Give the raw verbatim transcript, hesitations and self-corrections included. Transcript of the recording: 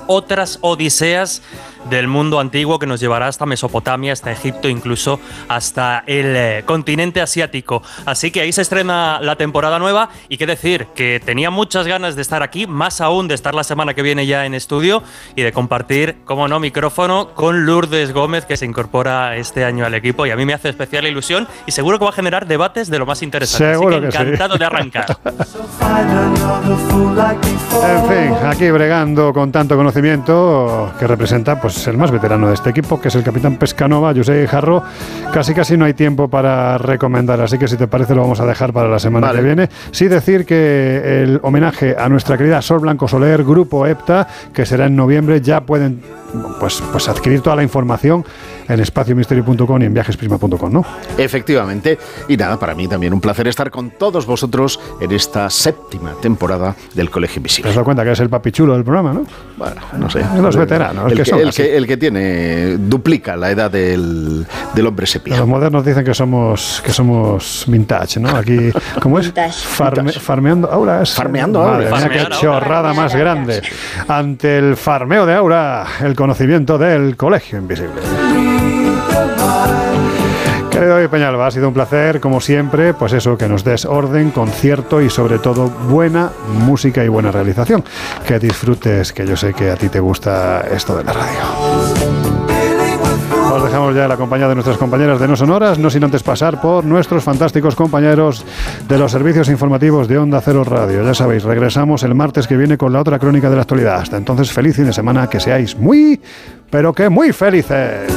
otras odiseas del mundo antiguo que nos llevará hasta Mesopotamia, hasta Egipto, incluso hasta el eh, continente asiático. Así que ahí se estrena la temporada nueva y qué decir, que tenía muchas ganas de estar aquí, más aún de estar la semana que viene ya en estudio y de compartir, como no, micrófono con Lourdes Gómez, que se incorpora este año al equipo y a mí me hace especial ilusión y seguro que va a generar debates de lo más interesantes. Seguro Así que, que encantado sí. de arrancar. En fin, aquí bregando con tanto conocimiento que representa pues el más veterano de este equipo, que es el capitán Pescanova, José Jarro. Casi casi no hay tiempo para recomendar, así que si te parece lo vamos a dejar para la semana vale. que viene. Sí decir que el homenaje a nuestra querida Sol Blanco Soler, Grupo EPTA, que será en noviembre, ya pueden pues, pues adquirir toda la información en espacio misterio punto com y en viajes prisma punto com, ¿no? Efectivamente. Y nada, para mí también un placer estar con todos vosotros en esta séptima temporada del Colegio Invisible. Te has dado cuenta que es el papi chulo del programa, ¿no? Bueno, no sé. Los veteranos. El, el, que, que, son el, que, el que tiene, duplica la edad del, del hombre sepia. Los modernos dicen que somos que somos vintage, ¿no? Aquí, ¿cómo es? Farme, farmeando auras. Farmeando auras. auras. Mira qué chorrada más grande. Ante el farmeo de aura, el conocimiento del Colegio Invisible. Querido Peñalba, ha sido un placer, como siempre, pues eso, que nos des orden, concierto y sobre todo buena música y buena realización. Que disfrutes, que yo sé que a ti te gusta esto de la radio. Os dejamos ya la compañía de nuestras compañeras de No Sonoras, no sin antes pasar por nuestros fantásticos compañeros de los servicios informativos de Onda Cero Radio. Ya sabéis, regresamos el martes que viene con la otra crónica de la actualidad. Hasta entonces, feliz fin de semana, que seáis muy, pero que muy felices.